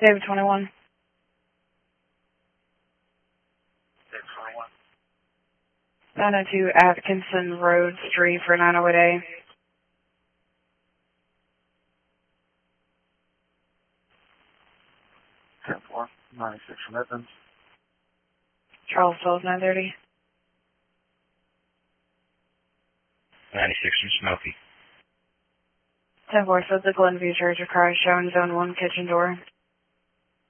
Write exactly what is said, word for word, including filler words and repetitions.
David twenty-one. David twenty-one. nine oh two Atkinson Road, Street for nine oh eight A. ten four. ninety-six from Edmonds. Charles twelve nine thirty. ninety-six from Smoky. ten four, so the Glenview Church of Christ showing zone one kitchen door.